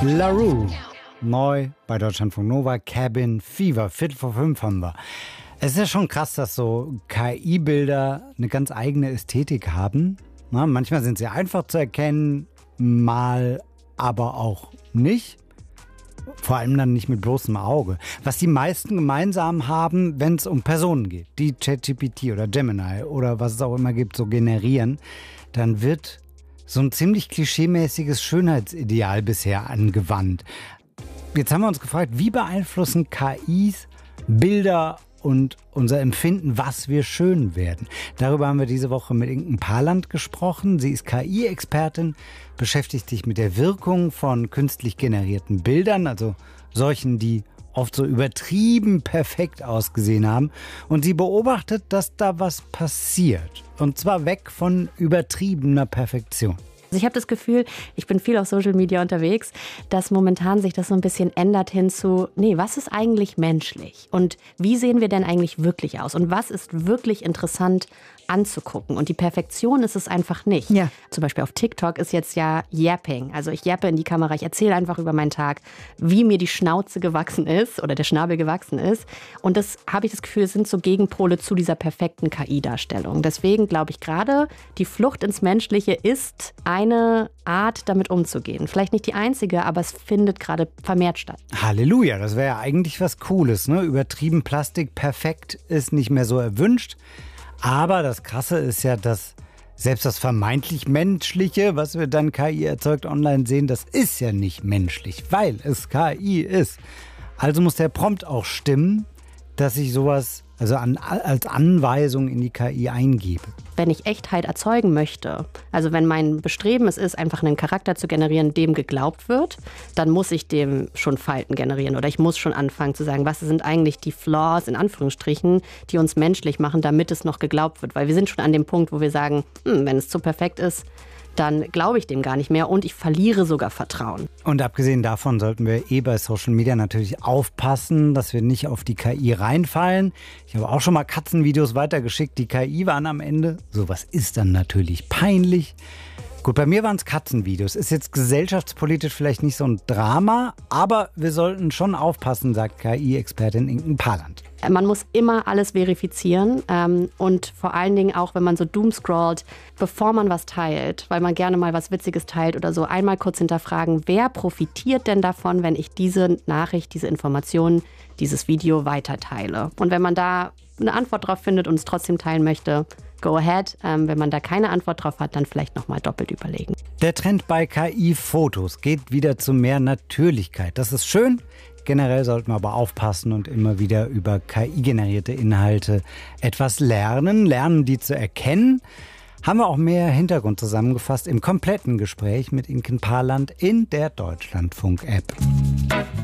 LaRue, neu bei Deutschlandfunk Nova, Cabin Fever, 4:45 haben wir. Es ist ja schon krass, dass so KI-Bilder eine ganz eigene Ästhetik haben. Na, manchmal sind sie einfach zu erkennen, mal aber auch nicht. Vor allem dann nicht mit bloßem Auge. Was die meisten gemeinsam haben, wenn es um Personen geht, die ChatGPT oder Gemini oder was es auch immer gibt, so generieren, dann wird so ein ziemlich klischeemäßiges Schönheitsideal bisher angewandt. Jetzt haben wir uns gefragt, wie beeinflussen KIs Bilder und unser Empfinden, was wir schön werden? Darüber haben wir diese Woche mit Inken Parland gesprochen. Sie ist KI-Expertin, beschäftigt sich mit der Wirkung von künstlich generierten Bildern, also solchen, die oft so übertrieben perfekt ausgesehen haben. Und sie beobachtet, dass da was passiert. Und zwar weg von übertriebener Perfektion. Also ich habe das Gefühl, ich bin viel auf Social Media unterwegs, dass momentan sich das so ein bisschen ändert hin zu, was ist eigentlich menschlich? Und wie sehen wir denn eigentlich wirklich aus? Und was ist wirklich interessant anzugucken? Und die Perfektion ist es einfach nicht. Ja. Zum Beispiel auf TikTok ist jetzt ja Yapping. Also ich yappe in die Kamera, ich erzähle einfach über meinen Tag, wie mir die Schnauze gewachsen ist oder der Schnabel gewachsen ist. Und das habe ich das Gefühl, sind so Gegenpole zu dieser perfekten KI-Darstellung. Deswegen glaube ich gerade, die Flucht ins Menschliche ist eine Art, damit umzugehen. Vielleicht nicht die einzige, aber es findet gerade vermehrt statt. Halleluja, das wäre ja eigentlich was Cooles, ne? Übertrieben Plastik, perfekt ist nicht mehr so erwünscht. Aber das Krasse ist ja, dass selbst das vermeintlich Menschliche, was wir dann KI erzeugt online sehen, das ist ja nicht menschlich, weil es KI ist. Also muss der Prompt auch stimmen, dass ich sowas als Anweisung in die KI eingebe. Wenn ich Echtheit erzeugen möchte, also wenn mein Bestreben es ist, einfach einen Charakter zu generieren, dem geglaubt wird, dann muss ich dem schon Falten generieren oder ich muss schon anfangen zu sagen, was sind eigentlich die Flaws, in Anführungsstrichen, die uns menschlich machen, damit es noch geglaubt wird. Weil wir sind schon an dem Punkt, wo wir sagen, wenn es zu perfekt ist, dann glaube ich dem gar nicht mehr und ich verliere sogar Vertrauen. Und abgesehen davon sollten wir bei Social Media natürlich aufpassen, dass wir nicht auf die KI reinfallen. Ich habe auch schon mal Katzenvideos weitergeschickt, die KI waren am Ende. Sowas ist dann natürlich peinlich. Gut, bei mir waren es Katzenvideos. Ist jetzt gesellschaftspolitisch vielleicht nicht so ein Drama, aber wir sollten schon aufpassen, sagt KI-Expertin Inken Parland. Man muss immer alles verifizieren und vor allen Dingen auch, wenn man so doomscrollt, bevor man was teilt, weil man gerne mal was Witziges teilt oder so, einmal kurz hinterfragen, wer profitiert denn davon, wenn ich diese Nachricht, diese Information, dieses Video weiterteile? Und wenn man da eine Antwort drauf findet und es trotzdem teilen möchte, go ahead. Wenn man da keine Antwort drauf hat, dann vielleicht nochmal doppelt überlegen. Der Trend bei KI-Fotos geht wieder zu mehr Natürlichkeit. Das ist schön. Generell sollten wir aber aufpassen und immer wieder über KI-generierte Inhalte etwas lernen, die zu erkennen. Haben wir auch mehr Hintergrund zusammengefasst im kompletten Gespräch mit Inken Parland in der Deutschlandfunk-App.